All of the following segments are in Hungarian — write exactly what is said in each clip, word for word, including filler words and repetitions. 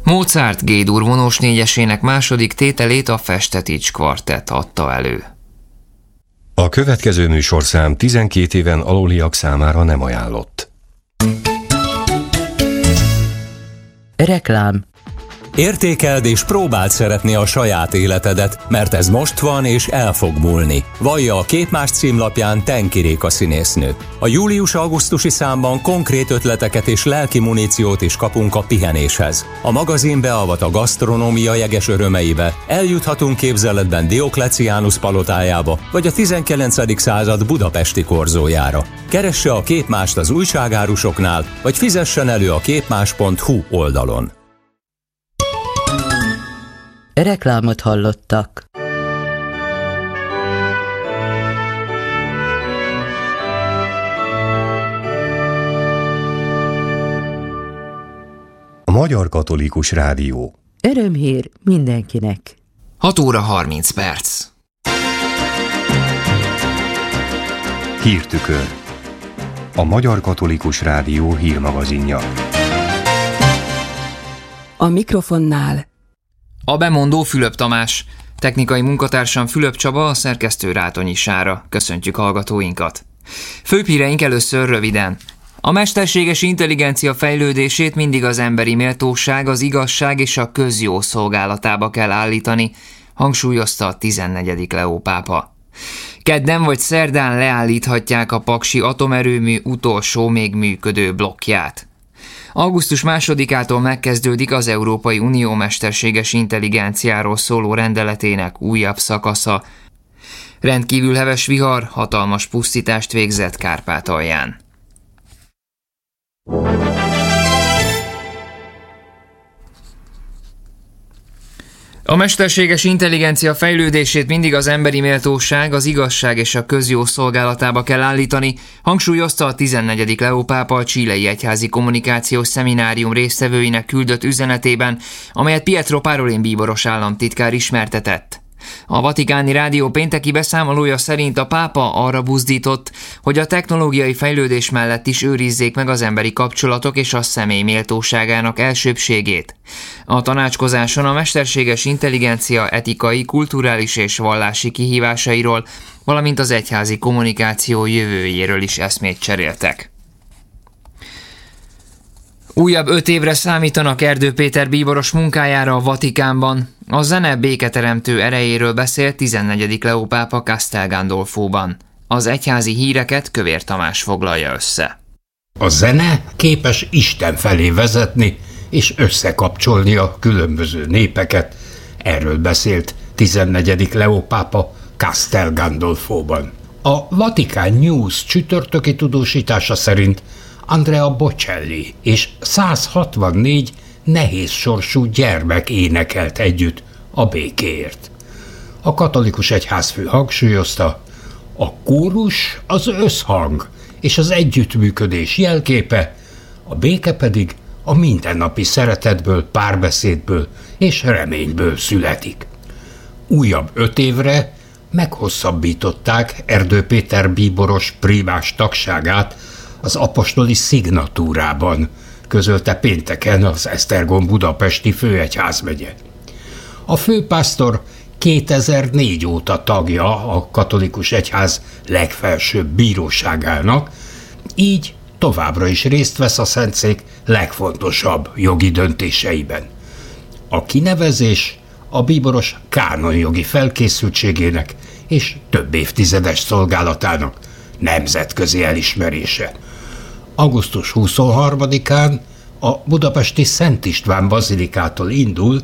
Mozart G-dur vonós négyesének második tételét a Festetics kvartett adta elő. A következő műsorszám tizenkét éven aluliak számára nem ajánlott. Reklám. Értékeld és próbáld szeretni a saját életedet, mert ez most van és el fog múlni. Vallja a Képmás címlapján Tenki Réka színésznő. A július-augusztusi számban konkrét ötleteket és lelki muníciót is kapunk a pihenéshez. A magazin beavat a gasztronómia jeges örömeibe, eljuthatunk képzeletben Diokleciánus palotájába, vagy a tizenkilencedik század budapesti korzójára. Keresse a Képmást az újságárusoknál, vagy fizessen elő a képmás pont hu oldalon. Reklámot hallottak. A Magyar Katolikus Rádió. Örömhír mindenkinek. hat óra harminc perc. Hírtükör. A Magyar Katolikus Rádió hírmagazinja. A mikrofonnál A bemondó Fülöp Tamás, technikai munkatársam Fülöp Csaba, a szerkesztő Rátonyi Sára. Köszöntjük hallgatóinkat. Főbb híreink először röviden. A mesterséges intelligencia fejlődését mindig az emberi méltóság, az igazság és a közjó szolgálatába kell állítani, hangsúlyozta a tizennegyedik Leó pápa. Kedden vagy szerdán leállíthatják a paksi atomerőmű utolsó még működő blokkját. augusztus másodikától megkezdődik az Európai Unió mesterséges intelligenciáról szóló rendeletének újabb szakasza. Rendkívül heves vihar hatalmas pusztítást végzett Kárpátalján. A mesterséges intelligencia fejlődését mindig az emberi méltóság, az igazság és a közjó szolgálatába kell állítani, hangsúlyozta a tizennegyedik Leó pápa a chilei egyházi kommunikációs szeminárium résztvevőinek küldött üzenetében, amelyet Pietro Parolin bíboros államtitkár ismertetett. A Vatikáni Rádió pénteki beszámolója szerint a pápa arra buzdított, hogy a technológiai fejlődés mellett is őrizzék meg az emberi kapcsolatok és a személy méltóságának elsőbbségét. A tanácskozáson a mesterséges intelligencia etikai, kulturális és vallási kihívásairól, valamint az egyházi kommunikáció jövőjéről is eszmét cseréltek. Újabb öt évre számítanak Erdő Péter bíboros munkájára a Vatikánban. A zene béketeremtő erejéről beszélt tizennegyedik Leó pápa Castel Gandolfóban. Az egyházi híreket Kövér Tamás foglalja össze. A zene képes Isten felé vezetni és összekapcsolni a különböző népeket. Erről beszélt tizennegyedik Leó pápa Castel Gandolfóban. A Vatikán News csütörtöki tudósítása szerint Andrea Bocelli és száz hatvannégy nehéz sorsú gyermek énekelt együtt a békéért. A katolikus egyházfő hangsúlyozta, a kórus az összhang és az együttműködés jelképe, a béke pedig a mindennapi szeretetből, párbeszédből és reményből születik. Újabb öt évre meghosszabbították Erdő Péter bíboros primás tagságát az apostoli szignatúrában, közölte pénteken az Esztergom budapesti főegyházmegye. A főpásztor kétezer-négy óta tagja a katolikus egyház legfelsőbb bíróságának, így továbbra is részt vesz a szentszék legfontosabb jogi döntéseiben. A kinevezés a bíboros kánonjogi felkészültségének és több évtizedes szolgálatának nemzetközi elismerése. augusztus huszonharmadikán a budapesti Szent István bazilikától indul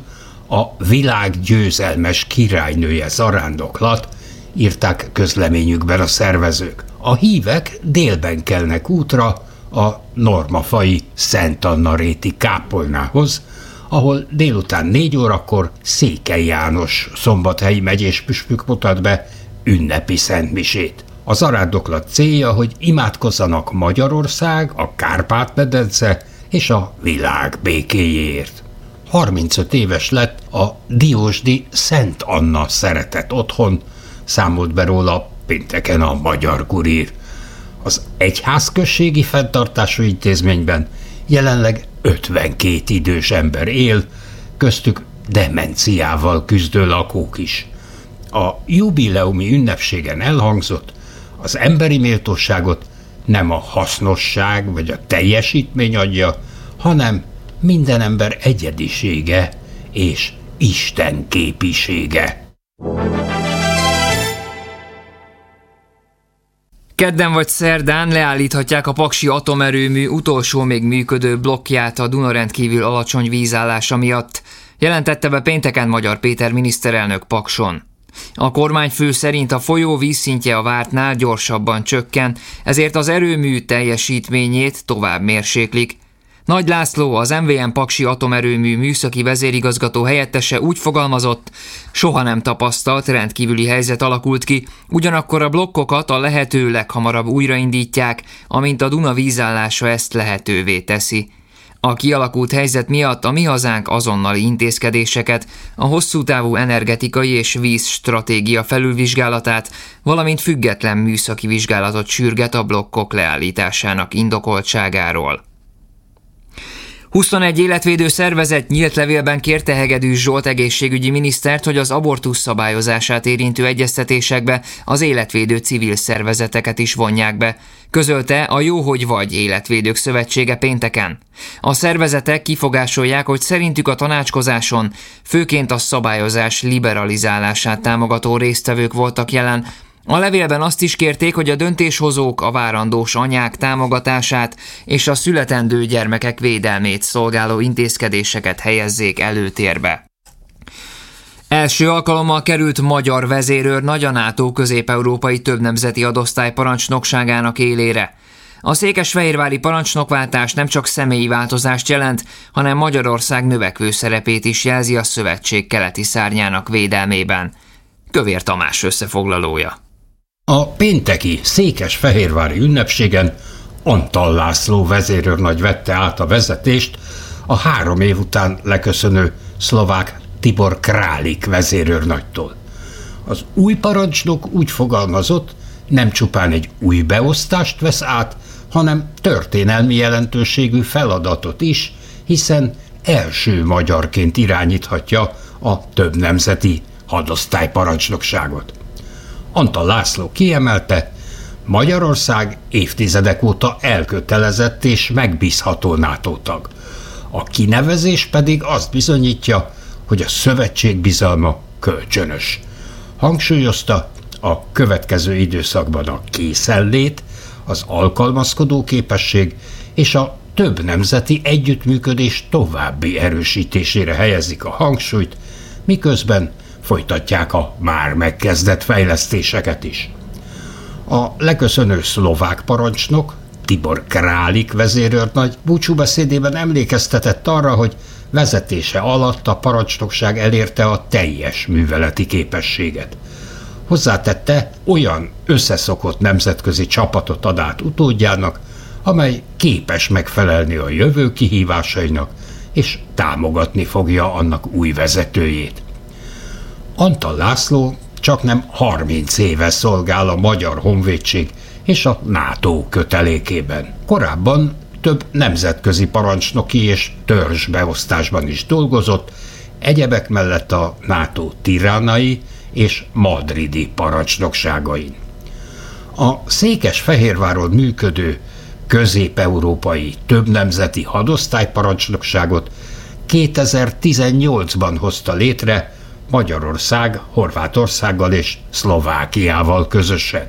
a világ győzelmes királynője zarándoklat, írták közleményükben a szervezők. A hívek délben kelnek útra a normafai Szent Anna-réti kápolnához, ahol délután négy órakor Székely János szombathelyi megyés püspök mutat be ünnepi szentmisét. A zarándoklat célja, hogy imádkozzanak Magyarország, a Kárpát-medence és a világ békéjéért. harmincöt éves lett a diósdi Szent Anna szeretett otthon, számolt be róla pénteken a Magyar Kurír. Az egyházközségi fenntartású intézményben jelenleg ötvenkét idős ember él, köztük demenciával küzdő lakók is. A jubileumi ünnepségen elhangzott, az emberi méltóságot nem a hasznosság vagy a teljesítmény adja, hanem minden ember egyedisége és Isten képisége. Kedden vagy szerdán leállíthatják a paksi atomerőmű utolsó még működő blokkját a Duna rendkívül alacsony vízállása miatt, jelentette be pénteken Magyar Péter miniszterelnök Pakson. A kormányfő szerint a folyó vízszintje a vártnál gyorsabban csökken, ezért az erőmű teljesítményét tovább mérséklik. Nagy László, az em vé em Paksi atomerőmű műszaki vezérigazgató helyettese úgy fogalmazott, soha nem tapasztalt rendkívüli helyzet alakult ki, ugyanakkor a blokkokat a lehető leghamarabb újraindítják, amint a Duna vízállása ezt lehetővé teszi. A kialakult helyzet miatt a Mi Hazánk azonnali intézkedéseket, a hosszú távú energetikai és vízstratégia felülvizsgálatát, valamint független műszaki vizsgálatot sürget a blokkok leállításának indokoltságáról. huszonegy életvédő szervezet nyílt levélben kérte Hegedűs Zsolt egészségügyi minisztert, hogy az abortusz szabályozását érintő egyeztetésekbe az életvédő civil szervezeteket is vonják be, közölte a Jó, hogy vagy Életvédők Szövetsége pénteken. A szervezetek kifogásolják, hogy szerintük a tanácskozáson főként a szabályozás liberalizálását támogató résztvevők voltak jelen. A levélben azt is kérték, hogy a döntéshozók a várandós anyák támogatását és a születendő gyermekek védelmét szolgáló intézkedéseket helyezzék előtérbe. Első alkalommal került magyar vezérőrnagy a NATO közép-európai többnemzeti adosztály parancsnokságának élére. A székesfehérvári parancsnokváltás nem csak személyi változást jelent, hanem Magyarország növekvő szerepét is jelzi a szövetség keleti szárnyának védelmében. Kövér Tamás összefoglalója. A pénteki székesfehérvári ünnepségen Antal László vezérőrnagy vette át a vezetést a három év után leköszönő szlovák Tibor Králik vezérőrnagytól. Az új parancsnok úgy fogalmazott, nem csupán egy új beosztást vesz át, hanem történelmi jelentőségű feladatot is, hiszen első magyarként irányíthatja a többnemzeti hadosztályparancsnokságot. Antal László kiemelte, Magyarország évtizedek óta elkötelezett és megbízható NATO tag. A kinevezés pedig azt bizonyítja, hogy a szövetség bizalma kölcsönös. Hangsúlyozta, a következő időszakban a készenlét, az alkalmazkodó képesség és a több nemzeti együttműködés további erősítésére helyezik a hangsúlyt, miközben folytatják a már megkezdett fejlesztéseket is. A leköszönő szlovák parancsnok, Tibor Králik vezérőrnagy búcsúbeszédében emlékeztetett arra, hogy vezetése alatt a parancsnokság elérte a teljes műveleti képességet. Hozzátette, olyan összeszokott nemzetközi csapatot ad át utódjának, amely képes megfelelni a jövő kihívásainak, és támogatni fogja annak új vezetőjét. Antal László csaknem harminc éve szolgál a Magyar Honvédség és a NATO kötelékében. Korábban több nemzetközi parancsnoki és törzsbeosztásban is dolgozott, egyebek mellett a NATO tiránai és madridi parancsnokságain. A Székesfehérváron működő közép-európai többnemzeti hadosztályparancsnokságot kétezer-tizennyolcban hozta létre Magyarország, Horvátországgal és Szlovákiával közösen.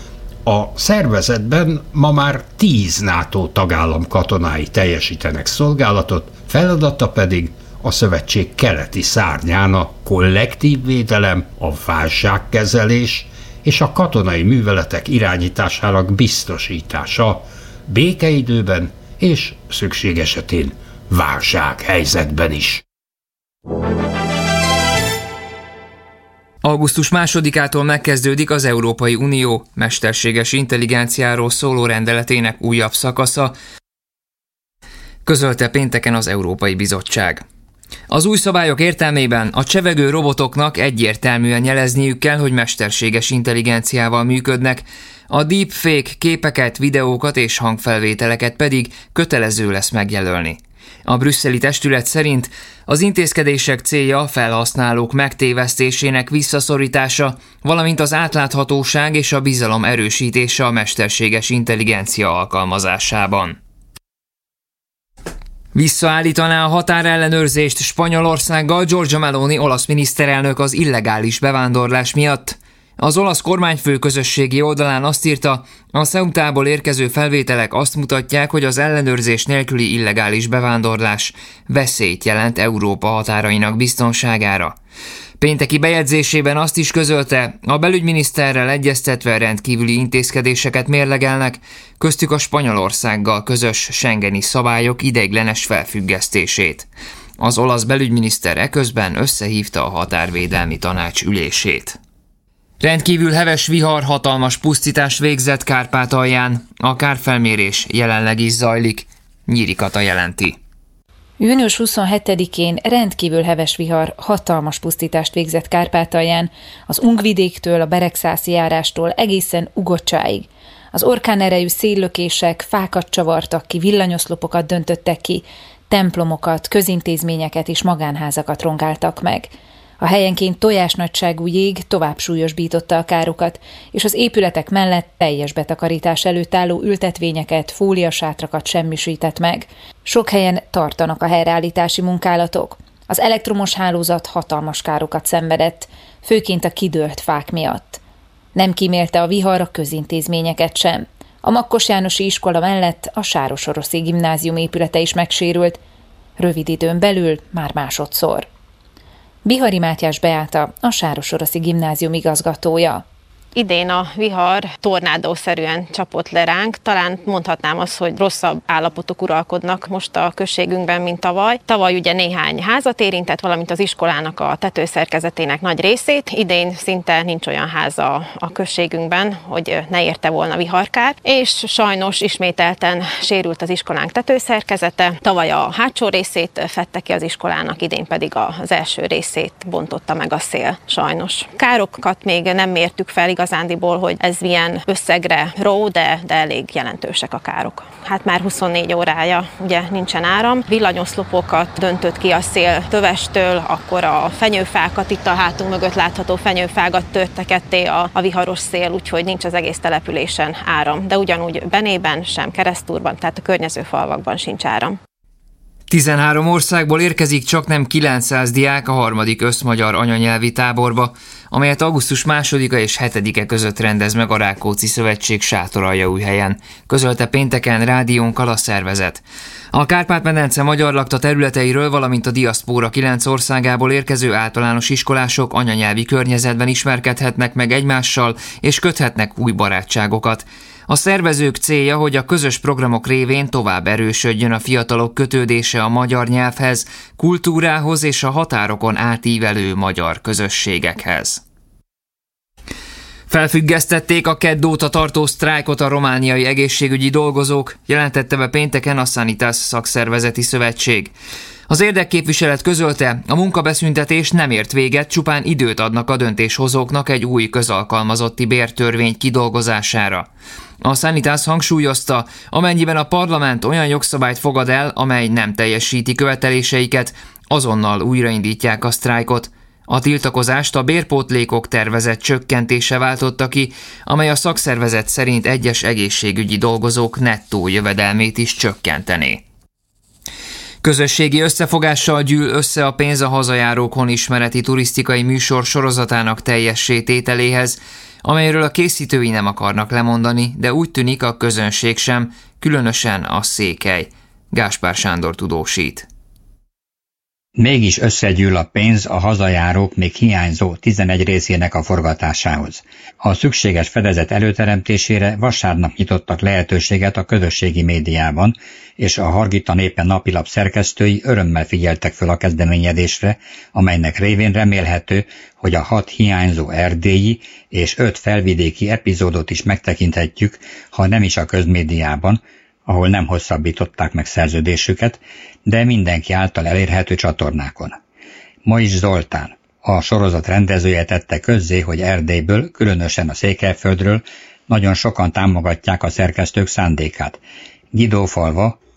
A szervezetben ma már tíz NATO tagállam katonái teljesítenek szolgálatot, feladata pedig a szövetség keleti szárnyán a kollektív védelem, a válságkezelés és a katonai műveletek irányításának biztosítása békeidőben és szükség esetén válsághelyzetben is. Augusztus másodikától megkezdődik az Európai Unió mesterséges intelligenciáról szóló rendeletének újabb szakasza, közölte pénteken az Európai Bizottság. Az új szabályok értelmében a csevegő robotoknak egyértelműen jelezniük kell, hogy mesterséges intelligenciával működnek, a deepfake képeket, videókat és hangfelvételeket pedig kötelező lesz megjelölni. A brüsszeli testület szerint az intézkedések célja a felhasználók megtévesztésének visszaszorítása, valamint az átláthatóság és a bizalom erősítése a mesterséges intelligencia alkalmazásában. Visszaállítaná a határellenőrzést Spanyolországgal Giorgia Meloni olasz miniszterelnök az illegális bevándorlás miatt. Az olasz kormányfő közösségi oldalán azt írta, a Ceutából érkező felvételek azt mutatják, hogy az ellenőrzés nélküli illegális bevándorlás veszélyt jelent Európa határainak biztonságára. Pénteki bejegyzésében azt is közölte, a belügyminiszterrel egyeztetve rendkívüli intézkedéseket mérlegelnek, köztük a Spanyolországgal közös schengeni szabályok ideiglenes felfüggesztését. Az olasz belügyminiszter eközben összehívta a határvédelmi tanács ülését. Rendkívül heves vihar hatalmas pusztítást végzett Kárpátalján. A kárfelmérés jelenleg is zajlik. Nyíri Kata jelenti. június huszonhetedikén rendkívül heves vihar hatalmas pusztítást végzett Kárpátalján, az Ungvidéktől, a Beregszászi járástól egészen Ugocsáig. Az orkán erejű széllökések fákat csavartak ki, villanyoszlopokat döntöttek ki, templomokat, közintézményeket és magánházakat rongáltak meg. A helyenként tojásnagyságú jég tovább súlyosbította a károkat, és az épületek mellett teljes betakarítás előtt álló ültetvényeket, fóliasátrakat semmisített meg. Sok helyen tartanak a helyreállítási munkálatok. Az elektromos hálózat hatalmas károkat szenvedett, főként a kidőlt fák miatt. Nem kímélte a vihar a közintézményeket sem. A Makkos Jánosi iskola mellett a Sárosoroszi gimnázium épülete is megsérült, rövid időn belül már másodszor. Bihari Mátyás Beáta, a Sárosoroszi gimnázium igazgatója. Idén a vihar tornádószerűen csapott le ránk, talán mondhatnám azt, hogy rosszabb állapotok uralkodnak most a községünkben, mint tavaly. Tavaly ugye néhány házat érintett, valamint az iskolának a tetőszerkezetének nagy részét. Idén szinte nincs olyan háza a községünkben, hogy ne érte volna viharkár, és sajnos ismételten sérült az iskolánk tetőszerkezete. Tavaly a hátsó részét fedte ki az iskolának, idén pedig az első részét bontotta meg a szél, sajnos. Károkat még nem mértük fel igazándiból, hogy ez milyen összegre ró, de, de elég jelentősek a károk. Hát már huszonnégy órája ugye nincsen áram, villanyoszlopokat döntött ki a szél tövestől, akkor a fenyőfákat, itt a hátunk mögött látható fenyőfákat törte ketté a, a viharos szél, úgyhogy nincs az egész településen áram. De ugyanúgy Benében, sem Keresztúrban, tehát a környező falvakban sincs áram. tizenhárom országból érkezik csaknem kilencszáz diák a harmadik összmagyar anyanyelvi táborba, amelyet augusztus másodika és hetedike között rendez meg a Rákóczi Szövetség Sátoraljaújhelyen, közölte pénteken rádiónkkal a szervezet. A Kárpát-medence magyar lakta területeiről, valamint a diaszpóra kilenc országából érkező általános iskolások anyanyelvi környezetben ismerkedhetnek meg egymással és köthetnek új barátságokat. A szervezők célja, hogy a közös programok révén tovább erősödjön a fiatalok kötődése a magyar nyelvhez, kultúrához és a határokon átívelő magyar közösségekhez. Felfüggesztették a kedd óta tartó sztrájkot a romániai egészségügyi dolgozók, jelentette be pénteken a Sanitas szakszervezeti szövetség. Az érdekképviselet közölte, a munkabeszüntetés nem ért véget, csupán időt adnak a döntéshozóknak egy új közalkalmazotti bértörvény kidolgozására. A Sanitas hangsúlyozta, amennyiben a parlament olyan jogszabályt fogad el, amely nem teljesíti követeléseiket, azonnal újraindítják a sztrájkot. A tiltakozást a bérpótlékok tervezett csökkentése váltotta ki, amely a szakszervezet szerint egyes egészségügyi dolgozók nettó jövedelmét is csökkentené. Közösségi összefogással gyűl össze a pénz a hazajárók honismereti turisztikai műsor sorozatának teljessé tételéhez, amelyről a készítői nem akarnak lemondani, de úgy tűnik a közönség sem, különösen a Székely. Gáspár Sándor tudósít. Mégis összegyűl a pénz a hazajárók még hiányzó tizenegy részének a forgatásához. A szükséges fedezet előteremtésére vasárnap nyitottak lehetőséget a közösségi médiában, és a Hargita Népe napilap szerkesztői örömmel figyeltek föl a kezdeményezésre, amelynek révén remélhető, hogy a hat hiányzó erdélyi és öt felvidéki epizódot is megtekinthetjük, ha nem is a közmédiában, ahol nem hosszabbították meg szerződésüket, de mindenki által elérhető csatornákon. Mojzs Zoltán, a sorozat rendezője tette közzé, hogy Erdélyből, különösen a Székelyföldről nagyon sokan támogatják a szerkesztők szándékát. Gidófalva,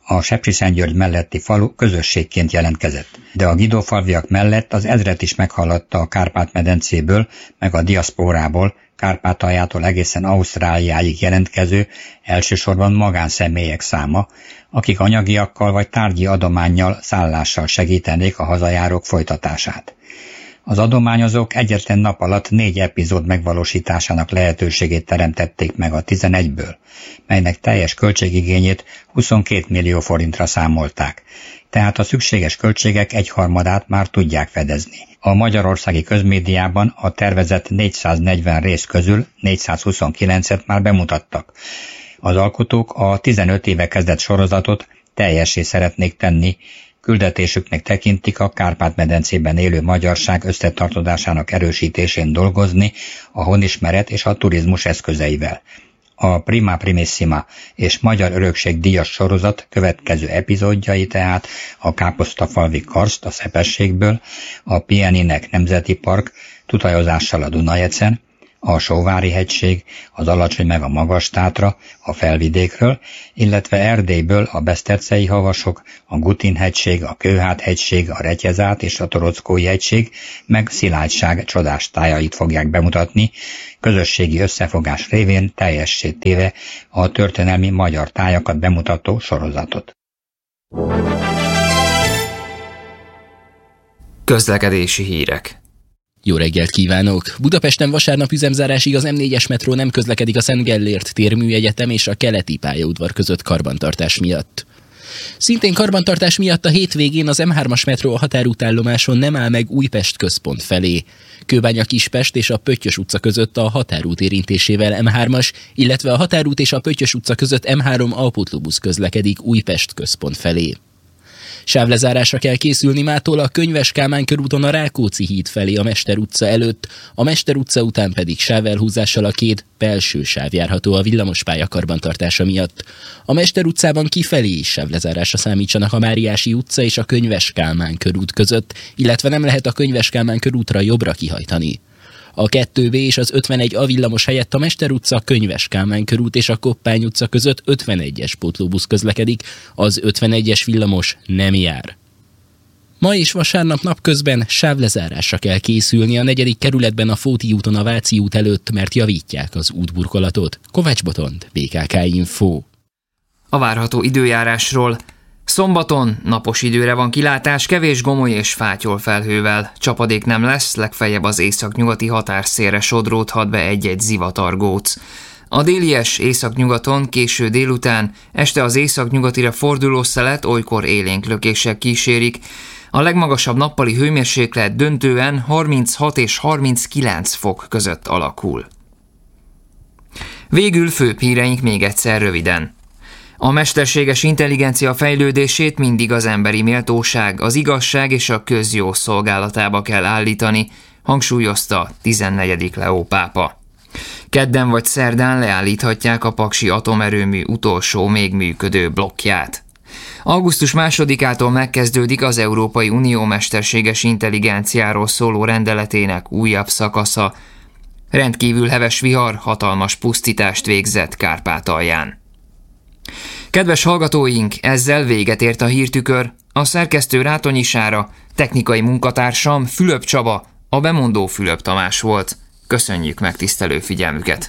A Sepsiszentgyörgy melletti falu közösségként jelentkezett, de a gidófalviak mellett az ezret is meghaladta a Kárpát-medencéből, meg a diaszpórából, Kárpátaljától egészen Ausztráliáig jelentkező, elsősorban magánszemélyek száma, akik anyagiakkal vagy tárgyi adománnyal, szállással segítenék a hazajárók folytatását. Az adományozók egyetlen nap alatt négy epizód megvalósításának lehetőségét teremtették meg a tizenegyből, melynek teljes költségigényét huszonkét millió forintra számolták, tehát a szükséges költségek egyharmadát már tudják fedezni. A magyarországi közmédiában a tervezett négyszáznegyven rész közül négyszázhuszonkilencet már bemutattak. Az alkotók a tizenöt éve kezdett sorozatot teljessé szeretnék tenni, küldetésüknek tekintik a Kárpát-medencében élő magyarság összetartozásának erősítésén dolgozni a honismeret és a turizmus eszközeivel. A Prima Primissima és Magyar Örökség díjas sorozat következő epizódjai tehát a Káposztafalvi karszt a Szepességből, a Pieninek Nemzeti Park tutajozással a Dunajecen, a Sóvári-hegység, az Alacsony meg a Magas-Tátra a Felvidékről, illetve Erdélyből a Besztercei havasok, a Gutin-hegység, a Kőhát-hegység, a Retyezát és a Torockói-hegység, meg Szilágyság csodás tájait fogják bemutatni, közösségi összefogás révén teljessé téve a történelmi magyar tájakat bemutató sorozatot. Közlekedési hírek. Jó reggelt kívánok! Budapesten vasárnap üzemzárásig az em négyes metró nem közlekedik a Szent Gellért térműegyetem és a keleti pályaudvar között karbantartás miatt. Szintén karbantartás miatt a hétvégén az em hármas metró a határútállomáson nem áll meg Újpest központ felé. Kőbánya-Kispest és a Pöttyös utca között a határút érintésével em hármas, illetve a határút és a Pöttyös utca között em három alpótlobusz közlekedik Újpest központ felé. Sávlezárásra kell készülni mától a Könyves Kálmán körúton a Rákóczi híd felé a Mester utca előtt, a Mester utca után pedig sávelhúzással a két belső sáv járható a villamospálya karbantartása miatt. A Mester utcában kifelé is sávlezárásra számítsanak a Máriási utca és a Könyves Kálmán körút között, illetve nem lehet a Könyves Kálmán körútra jobbra kihajtani. A kettő bé és az ötvenegy A villamos helyett a Mester utca, Könyves Kálmán körút és a Koppány utca között ötvenegyes pótlóbusz közlekedik, az ötvenegyes villamos nem jár. Ma és vasárnap napközben sávlezárásra kell készülni a negyedik kerületben a Fóti úton a Váci út előtt, mert javítják az útburkolatot. Kovács Botond, bé ká ká Info. A várható időjárásról. Szombaton napos időre van kilátás, kevés gomoly és fátyol felhővel. Csapadék nem lesz, legfeljebb az északnyugati határszélre sodródhat be egy-egy zivatargóc. A délies északnyugaton késő délután, este az északnyugatira forduló szelet olykor élénk lökések kísérik. A legmagasabb nappali hőmérséklet döntően harminchat és harminckilenc fok között alakul. Végül főbb híreink még egyszer röviden. A mesterséges intelligencia fejlődését mindig az emberi méltóság, az igazság és a közjó szolgálatába kell állítani, hangsúlyozta tizennegyedik Leó pápa. Kedden vagy szerdán leállíthatják a paksi atomerőmű utolsó még működő blokkját. augusztus másodikától megkezdődik az Európai Unió mesterséges intelligenciáról szóló rendeletének újabb szakasza. Rendkívül heves vihar hatalmas pusztítást végzett Kárpátalján. Kedves hallgatóink, ezzel véget ért a hírtükör. A szerkesztő Rátonyi Sára, technikai munkatársam Fülöp Csaba, a bemondó Fülöp Tamás volt. Köszönjük megtisztelő figyelmüket!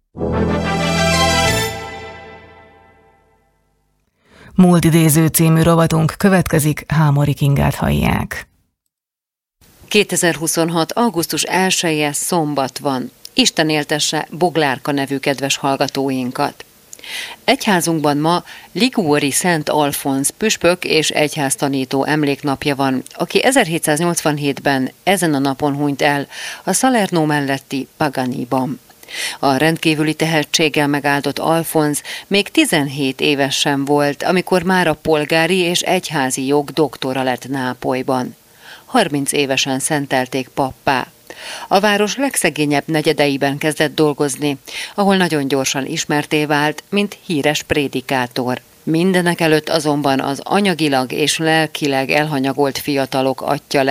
Múlt idéző című rovatunk következik, Hámori Ingát hallják. kétezer-huszonhat. augusztus elseje szombat van. Isten éltesse Boglárka nevű kedves hallgatóinkat. Egyházunkban ma Liguori Szent Alfonz püspök és egyháztanító emléknapja van, aki ezerhétszáznyolcvanhétben ezen a napon hunyt el a Salerno melletti Paganiban. A rendkívüli tehetséggel megáldott Alfonz még tizenhét éves sem volt, amikor már a polgári és egyházi jog doktora lett Nápolyban. harminc évesen szentelték pappá. A város legszegényebb negyedeiben kezdett dolgozni, ahol nagyon gyorsan ismertté vált, mint híres prédikátor. Mindenek előtt azonban az anyagilag és lelkileg elhanyagolt fiatalok atyja lett.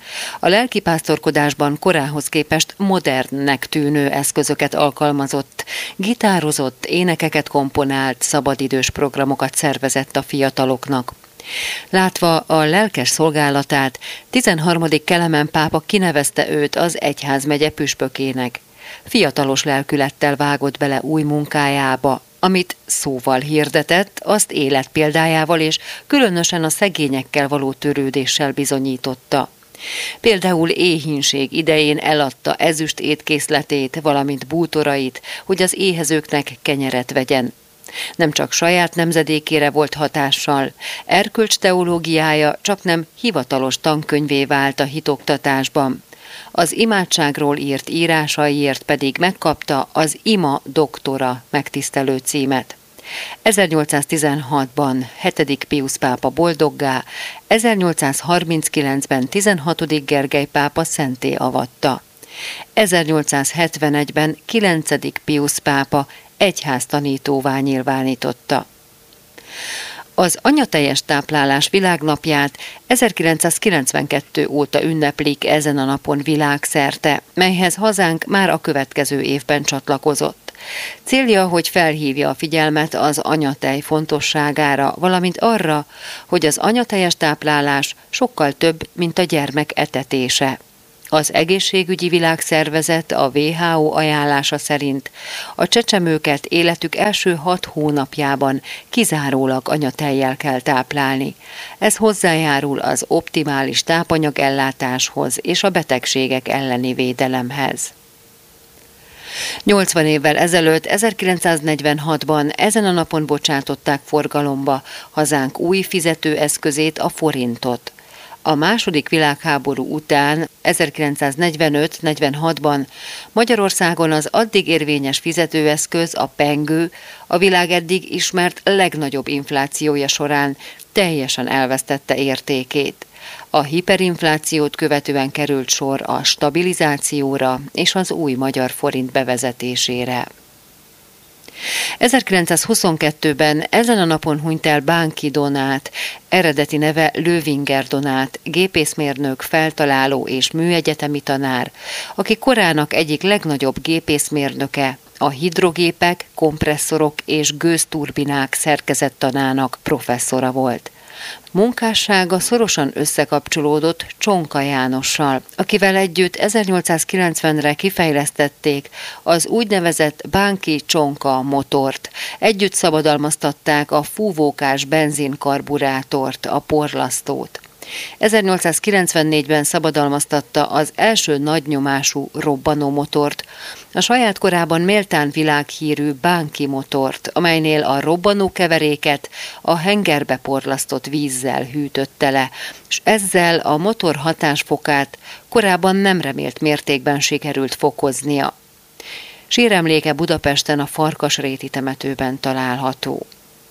A lelkipásztorkodásban korához képest modernnek tűnő eszközöket alkalmazott, gitározott, énekeket komponált, szabadidős programokat szervezett a fiataloknak. Látva a lelkes szolgálatát, tizenharmadik Kelemen pápa kinevezte őt az egyházmegye püspökének. Fiatalos lelkülettel vágott bele új munkájába, amit szóval hirdetett, azt életpéldájával és különösen a szegényekkel való törődéssel bizonyította. Például éhínség idején eladta ezüst étkészletét, valamint bútorait, hogy az éhezőknek kenyeret vegyen. Nem csak saját nemzedékére volt hatással, erkölcs teológiája csaknem hivatalos tankönyvé vált a hitoktatásban. Az imádságról írt írásaiért pedig megkapta az ima doktora megtisztelő címet. ezernyolcszáztizenhatban hetedik Piusz pápa boldoggá, ezernyolcszázharminckilencben tizenhatodik Gergely pápa szentté avatta. ezernyolcszázhetvenegyben kilencedik Piusz pápa egyháztanítóvá nyilvánította. Az anyateljes táplálás világnapját ezerkilencszázkilencvenkettő óta ünneplik ezen a napon világszerte, melyhez hazánk már a következő évben csatlakozott. Célja, hogy felhívja a figyelmet az anyatej fontosságára, valamint arra, hogy az anyateljes táplálás sokkal több, mint a gyermek etetése. Az Egészségügyi Világszervezet a dupla vé há ó ajánlása szerint a csecsemőket életük első hat hónapjában kizárólag anyatejjel kell táplálni. Ez hozzájárul az optimális tápanyagellátáshoz és a betegségek elleni védelemhez. nyolcvan évvel ezelőtt, ezerkilencszáznegyvenhatban ezen a napon bocsátották forgalomba hazánk új fizetőeszközét, a forintot. A második világháború után, ezerkilencszáznegyvenöt-negyvenhatban Magyarországon az addig érvényes fizetőeszköz, a pengő, a világ eddig ismert legnagyobb inflációja során teljesen elvesztette értékét. A hiperinflációt követően került sor a stabilizációra és az új magyar forint bevezetésére. ezerkilencszázhuszonkettőben ezen a napon hunyt el Bánki Donát, eredeti neve Lővinger Donát, gépészmérnök, feltaláló és műegyetemi tanár, aki korának egyik legnagyobb gépészmérnöke, a hidrogépek, kompresszorok és gőzturbinák szerkezettanának professzora volt. Munkássága szorosan összekapcsolódott Csonka Jánossal, akivel együtt ezernyolcszázkilencvenre kifejlesztették az úgynevezett Bánki-Csonka motort. Együtt szabadalmaztatták a fúvókás benzinkarburátort, a porlasztót. ezernyolcszázkilencvennégyben szabadalmaztatta az első nagynyomású robbanómotort, a saját korában méltán világhírű Bánki motort, amelynél a robbanókeveréket a hengerbe porlasztott vízzel hűtötte le, és ezzel a motor hatásfokát korábban nem remélt mértékben sikerült fokoznia. Síremléke Budapesten a Farkasréti temetőben található.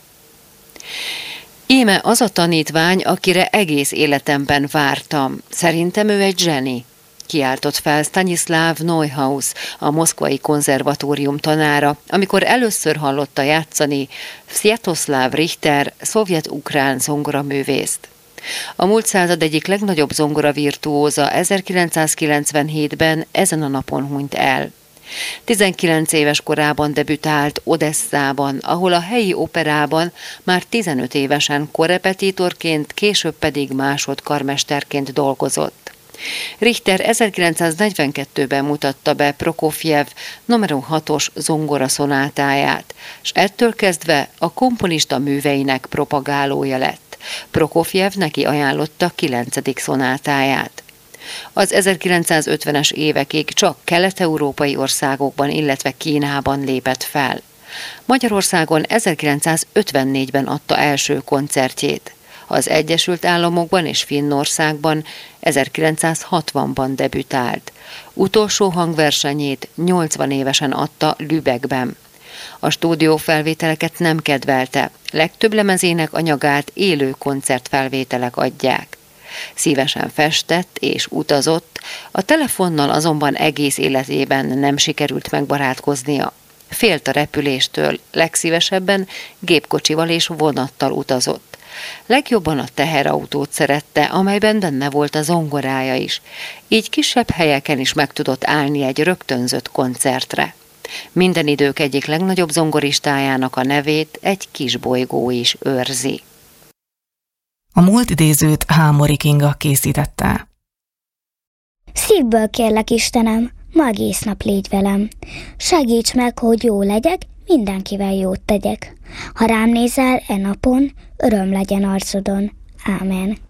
Íme az a tanítvány, akire egész életemben vártam. Szerintem ő egy zseni, kiáltott fel Stanislav Neuhaus, a moszkvai konzervatórium tanára, amikor először hallotta játszani Sviatoslav Richter, szovjet-ukrán zongoraművészt. A múlt század egyik legnagyobb zongoravirtuóza ezerkilencszázkilencvenhétben ezen a napon hunyt el. tizenkilenc éves korában debütált Odesszában, ahol a helyi operában már tizenöt évesen korrepetitorként, később pedig másodkarmesterként dolgozott. Richter ezerkilencszáznegyvenkettőben mutatta be Prokofjev numero hatos zongoraszonátáját, és ettől kezdve a komponista műveinek propagálója lett. Prokofjev neki ajánlotta kilencedik szonátáját. Az ezerkilencszázötvenes évekig csak kelet-európai országokban, illetve Kínában lépett fel. Magyarországon ezerkilencszázötvennégyben adta első koncertjét. Az Egyesült Államokban és Finnországban ezerkilencszázhatvanban debütált. Utolsó hangversenyét nyolcvan évesen adta Lübeckben. A stúdiófelvételeket nem kedvelte, legtöbb lemezének anyagát élő koncertfelvételek adják. Szívesen festett és utazott, a telefonnal azonban egész életében nem sikerült megbarátkoznia. Félt a repüléstől, legszívesebben gépkocsival és vonattal utazott. Legjobban a teherautót szerette, amelyben benne volt a zongorája is. Így kisebb helyeken is meg tudott állni egy rögtönzött koncertre. Minden idők egyik legnagyobb zongoristájának a nevét egy kis bolygó is őrzi. A múlt idézőt Hámori Kinga készítette. Szívből kérlek, Istenem, ma egész nap légy velem. Segíts meg, hogy jó legyek, mindenkivel jót tegyek. Ha rám nézel e napon, öröm legyen arcodon. Ámen.